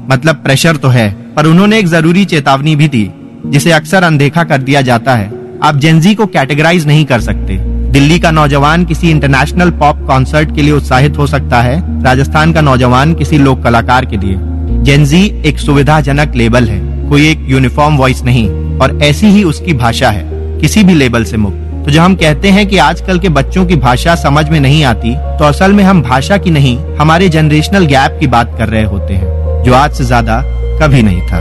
मतलब प्रेशर तो है, पर उन्होंने एक जरूरी चेतावनी भी दी जिसे अक्सर अनदेखा कर दिया जाता है। आप जेनजी को कैटेगराइज नहीं कर सकते। दिल्ली का नौजवान किसी इंटरनेशनल पॉप कॉन्सर्ट के लिए उत्साहित हो सकता है, राजस्थान का नौजवान किसी लोक कलाकार के लिए। जेनजी एक सुविधाजनक लेबल है, कोई एक यूनिफॉर्म वॉइस नहीं, और ऐसी ही उसकी भाषा है, किसी भी लेबल से मुक्त। तो जब हम कहते हैं कि आजकल के बच्चों की भाषा समझ में नहीं आती, तो असल में हम भाषा की नहीं, हमारे जनरेशनल गैप की बात कर रहे होते हैं, जो आज से ज्यादा कभी नहीं था।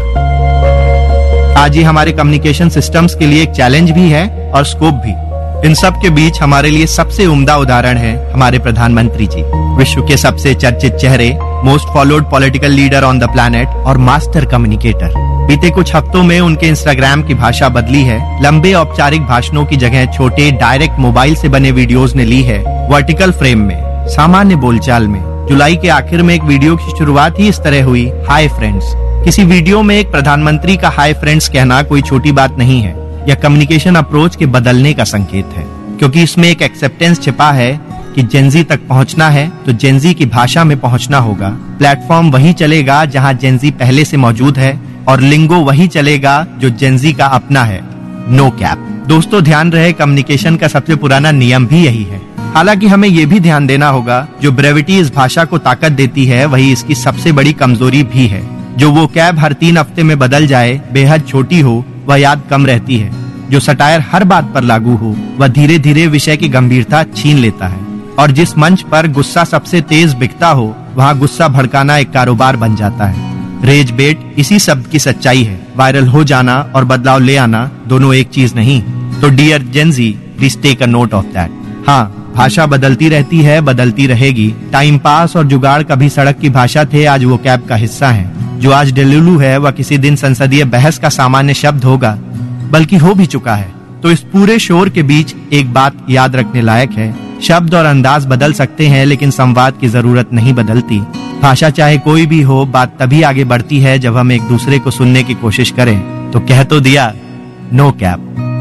आज ये हमारे कम्युनिकेशन सिस्टम्स के लिए एक चैलेंज भी है और स्कोप भी। इन सब के बीच हमारे लिए सबसे उम्दा उदाहरण है हमारे प्रधानमंत्री जी, विश्व के सबसे चर्चित चेहरे, most followed political leader on the planet और मास्टर कम्युनिकेटर। बीते कुछ हफ्तों में उनके इंस्टाग्राम की भाषा बदली है। लंबे औपचारिक भाषणों की जगह छोटे डायरेक्ट मोबाइल से बने वीडियोस ने ली है वर्टिकल फ्रेम में, सामान्य बोलचाल में। जुलाई के आखिर में एक वीडियो की शुरुआत ही इस तरह हुई, हाय फ्रेंड्स। किसी वीडियो में एक प्रधानमंत्री का हाय फ्रेंड्स कहना कोई छोटी बात नहीं है। यह कम्युनिकेशन अप्रोच के बदलने का संकेत है, क्योंकि इसमें एक एक्सेप्टेंस छिपा है कि जेनजी तक पहुंचना है तो जेनजी की भाषा में पहुंचना होगा। प्लेटफॉर्म वही चलेगा जहां जेनजी पहले से मौजूद है, और लिंगो वही चलेगा जो जेनजी का अपना है, नो कैप। दोस्तों, ध्यान रहे, कम्युनिकेशन का सबसे पुराना नियम भी यही है। हालांकि हमें ये भी ध्यान देना होगा, जो ब्रेविटी इस भाषा को ताकत देती है, वही इसकी सबसे बड़ी कमजोरी भी है। जो वो कैब हर 3 हफ्ते में बदल जाए, बेहद छोटी हो, वह याद कम रहती है। जो सटायर हर बात पर लागू हो, वह धीरे धीरे विषय की गंभीरता छीन लेता है। और जिस मंच पर गुस्सा सबसे तेज बिकता हो, वहाँ गुस्सा भड़काना एक कारोबार बन जाता है। रेज बेट इसी शब्द की सच्चाई है। वायरल हो जाना और बदलाव ले आना दोनों एक चीज नहीं। तो dear Gen Z, please take a note of that. हाँ, भाषा बदलती रहती है, बदलती रहेगी। टाइम पास और जुगाड़ कभी सड़क की भाषा थे, आज वो कैब का हिस्सा है। जो आज डेलुलू है, वह किसी दिन संसदीय बहस का सामान्य शब्द होगा, बल्कि हो भी चुका है। तो इस पूरे शोर के बीच एक बात याद रखने लायक है, शब्द और अंदाज बदल सकते हैं, लेकिन संवाद की जरूरत नहीं बदलती। भाषा चाहे कोई भी हो, बात तभी आगे बढ़ती है जब हम एक दूसरे को सुनने की कोशिश करें। तो कह तो दिया, नो कैप।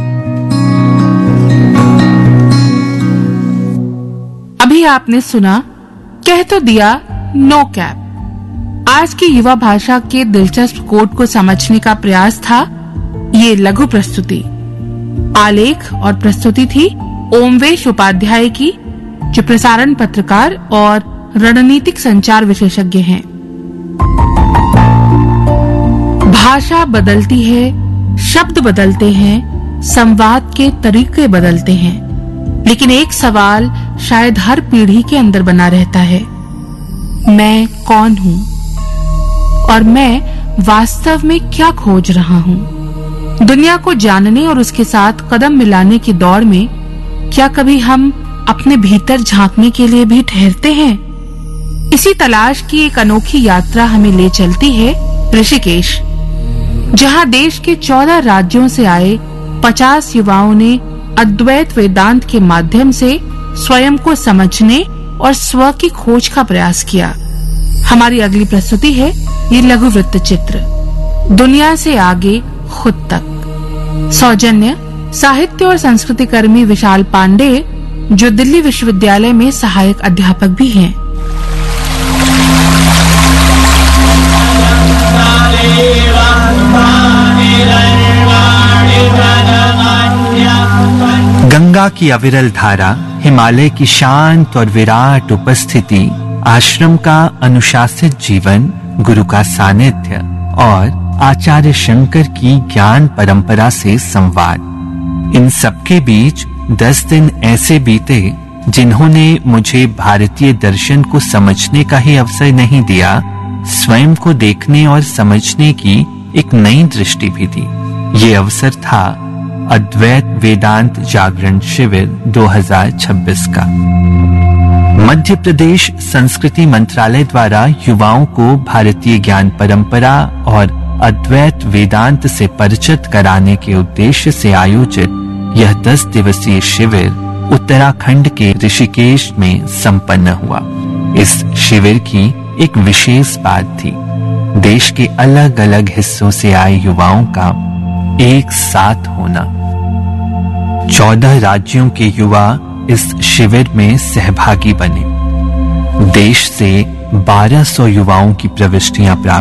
अभी आपने सुना, कह तो दिया, नो कैप। आज की युवा भाषा के दिलचस्प कोड को समझने का प्रयास था ये लघु प्रस्तुति। आलेख और प्रस्तुति थी ओमवेश उपाध्याय की, जो प्रसारण पत्रकार और रणनीतिक संचार विशेषज्ञ हैं। भाषा बदलती है, शब्द बदलते हैं, संवाद के तरीके बदलते हैं, लेकिन एक सवाल शायद हर पीढ़ी के अंदर बना रहता है, मैं कौन हूँ और मैं वास्तव में क्या खोज रहा हूँ। दुनिया को जानने और उसके साथ कदम मिलाने की दौड़ में क्या कभी हम अपने भीतर झांकने के लिए भी ठहरते हैं? इसी तलाश की एक अनोखी यात्रा हमें ले चलती है ऋषिकेश, जहां देश के 14 राज्यों से आए 50 युवाओं ने अद्वैत वेदांत के माध्यम से स्वयं को समझने और स्व की खोज का प्रयास किया। हमारी अगली प्रस्तुति है ये लघु वृत्त चित्र, दुनिया से आगे खुद तक। सौजन्य साहित्य और संस्कृति कर्मी विशाल पांडे, जो दिल्ली विश्वविद्यालय में सहायक अध्यापक भी हैं। गंगा की अविरल धारा, हिमालय की शांत और विराट उपस्थिति, आश्रम का अनुशासित जीवन, गुरु का सानिध्य और आचार्य शंकर की ज्ञान परंपरा से संवाद, इन सबके बीच 10 दिन ऐसे बीते जिन्होंने मुझे भारतीय दर्शन को समझने का ही अवसर नहीं दिया, स्वयं को देखने और समझने की एक नई दृष्टि भी दी। ये अवसर था अद्वैत वेदांत जागरण शिविर 2026 का। मध्य प्रदेश संस्कृति मंत्रालय द्वारा युवाओं को भारतीय ज्ञान परंपरा और अद्वैत वेदांत से परिचित कराने के उद्देश्य से आयोजित यह 10 दिवसीय शिविर उत्तराखंड के ऋषिकेश में संपन्न हुआ। इस शिविर की एक विशेष बात थी, देश के अलग अलग हिस्सों से आए युवाओं का एक साथ होना। 14 राज्यों के युवा इस शिविर में सहभागी बने। देश से 1200 युवाओं की प्रविष्टियां प्राप्त